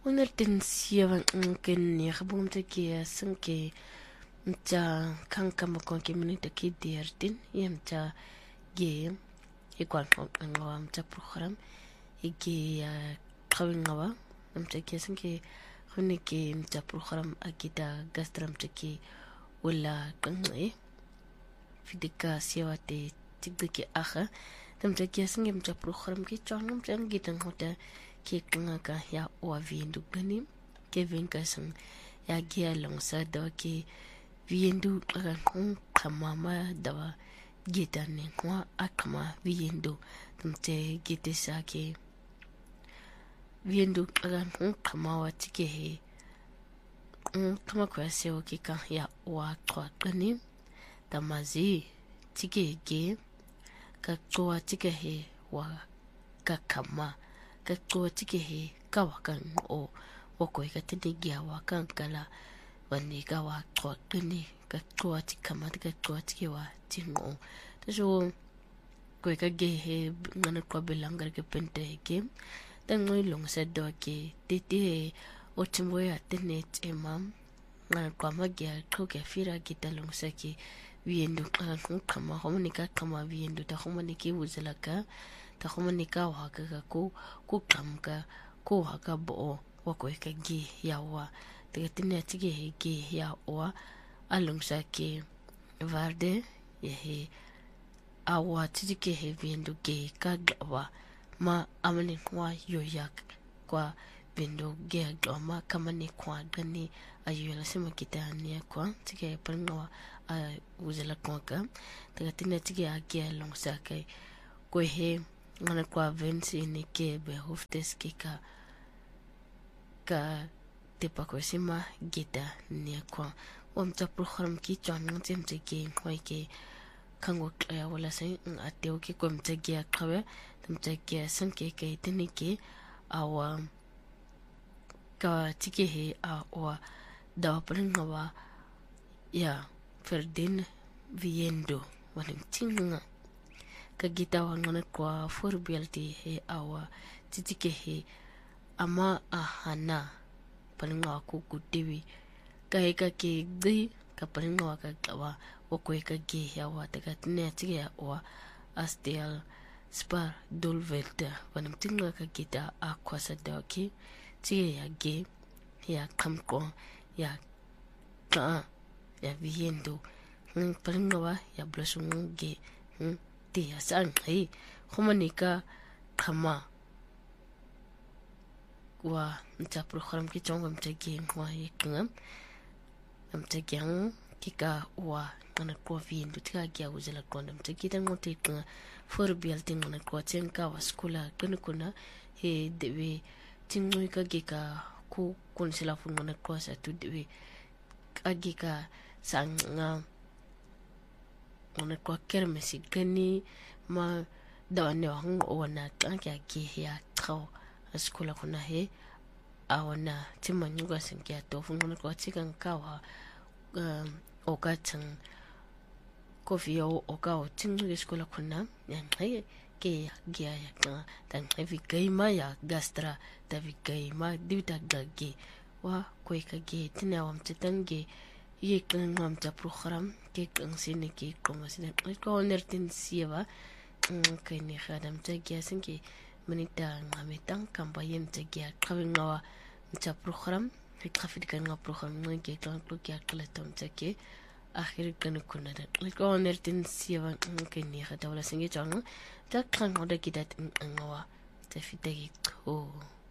107 9 ke sanke mta kankama konke minute ki dertin yemta ge ikwan ngawa mta program igi kawingawa mta ke sanke khune ke mta program akita gastram tiki wala kangai fidika siwate tigdiki akha mta ke sanke mta program ki changam tang gitan hota ke kanga ya wa vindu gani ke vinkasan ya gia longsa da ke vindu kan kamama da gitan ne kwa akama vindu tumte gite sake vindu kan kamawa tike he kama kwa sewa ke kan ya wa kwa gani tamazi tike ge ka kwa tike he wa kakama ka kwa tike he kawakan o wako ikatini gia wakan kala wani ka wa kwa gani ka kwa tikama ka kwa tike wa tingo taso kwa ka ge he ngana kwa belangar ke pente ke tango long sa do ke tete o timbo ya tenet emam ngana kwa magia ko ke fira kita long sa ke viendo kama homanika kama viendo ta homaniki wuzalaka ta homanika waka ko kamka ko haka bo wako ka gi yawa tegatina tige gi yawa alongsa ke varde ye awa tike he viendo ge kagwa ma amani kwa yoyak kwa viendo ge gama kama ni kwa gani ayola sema kitani kwa tike panwa wuzala kwa tegatina tige agia longsa kai ko he ngana kwa vensi ni ke be hoftes ka tepa ko sima gita ni kwa mta program ki chang temte ke khoi ke kango ya wala sai ateo ke ko mta ge kawe mta ge san ke tini ke awa ka tike he awa da pringawa ya ferdin viendo wala tinga ka gita wangana kwa forbialti he awa titike he ama ahana palinga ku kudewi ka ke gdi ka palinga ka kawa wako ka ge ya wa daga tne tike ya wa astel spar dolvelta wanam tinga ka gita akwasa daki tike ya ge ya kamko ya ka ya viendo palinga wa ya blosungu ge tia sang hai khomanika khama wa mta program ki chongam tagi wa yekngam amta gyang kika wa ngana ko viendo tika gya uzela kondam tagi tan ngote ka for bialting ngana ko chenka wa skula kuna he dewe tingui ka gika ku konsela fu ngana ko sa tu dewe agika sanga ona kwa kermesi gani ma dawane wang ona tankia ki ya tau askola kuna he awana timanyuga sinkia tofu ngona kwa chikan kawa oka chang kofi oka o tingu eskola kuna yang hai ke gia ya ka dan heavy gaima ya gastra da gaima divita gagi wa ko ka ge tinawam titange ye kan ngamta program ke kan sine ke como sine ko nertin sieva kai ni khadam ta gya sinke manita ngametang kambayem ta gya kawingawa mta program fi trafik kan nga program nge kan ko gya kala tom ta ke akhir kan kunna da ko nertin sieva kai ni khadawla singe chang ta kan hoda kidat ngawa ta fi ta ko